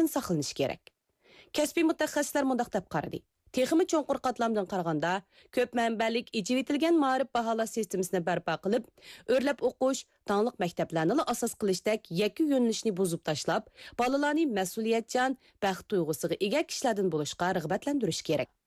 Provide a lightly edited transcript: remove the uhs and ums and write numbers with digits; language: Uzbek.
qilishdan saqlanish kerak. Kasbiy mutaxassislar mundaq deb qaradi. Texmi cho'nqur qatlamdan qaraganda, ko'p manbalik ijivitilgan ma'rif baholash sistemasini barpo qilib, o'rlab o'qish, tanliq maktablarni asos qilishdek yakki yo'nalishni buzib tashlab, bolalarni mas'uliyatchan, baxt tuyg'usiga ega kishilardan bo'lishga rag'batlantirish kerak.